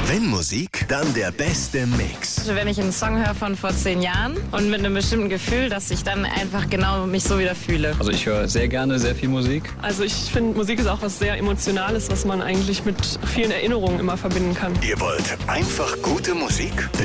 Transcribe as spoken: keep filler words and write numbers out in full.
Wenn Musik, dann der beste Mix. Also wenn ich einen Song höre von vor zehn Jahren und mit einem bestimmten Gefühl, dass ich dann einfach genau mich so wieder fühle. Also ich höre sehr gerne sehr viel Musik. Also ich finde, Musik ist auch was sehr Emotionales, was man eigentlich mit vielen Erinnerungen immer verbinden kann. Ihr wollt einfach gute Musik?